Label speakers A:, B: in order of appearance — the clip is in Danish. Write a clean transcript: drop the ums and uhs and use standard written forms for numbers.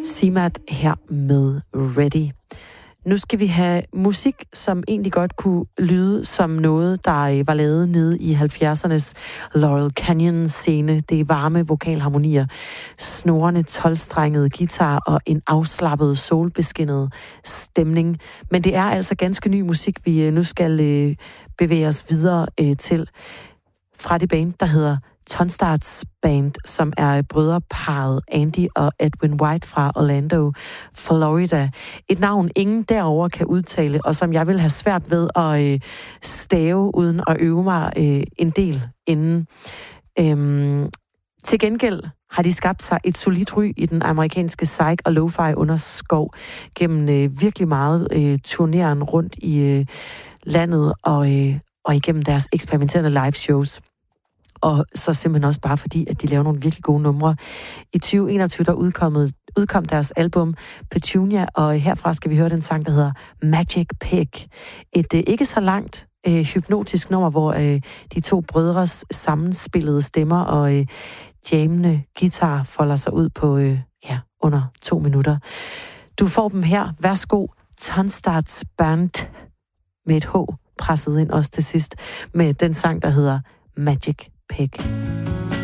A: Simat her med Ready. Nu skal vi have musik, som egentlig godt kunne lyde som noget, der var lavet nede i 70'ernes Laurel Canyon-scene. Det er varme vokalharmonier, snorende 12-strengede guitar og en afslappet, solbeskinnet stemning. Men det er altså ganske ny musik, vi nu skal bevæge os videre til. Fra det band, der hedder Tonstarts Band, som er brødreparret Andy og Edwin White fra Orlando, Florida. Et navn, ingen derover kan udtale, og som jeg vil have svært ved at stave, uden at øve mig en del inden. Til gengæld har de skabt sig et solidt ry i den amerikanske psych- og lo-fi underskov gennem virkelig meget turneren rundt i landet og igennem deres eksperimenterende live shows. Og så simpelthen også bare fordi, at de laver nogle virkelig gode numre. I 2021, der udkom deres album Petunia, og herfra skal vi høre den sang, der hedder Magic Pig. Et ikke så langt hypnotisk nummer, hvor de to brødres sammenspillede stemmer og jammende guitar folder sig ud på under 2 minutter. Du får dem her. Værsgo, Tonstarts Band med et H presset ind også til sidst med den sang, der hedder Magic Pig.